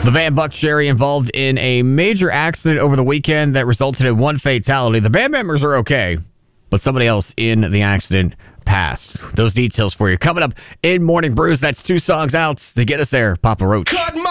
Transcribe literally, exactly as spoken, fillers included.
The Van Buck Sherry involved in a major accident over the weekend that resulted in one fatality. The band members are okay, but somebody else in the accident passed. Those details for you coming up in Morning Brews. That's two songs out to get us there, Papa Roach.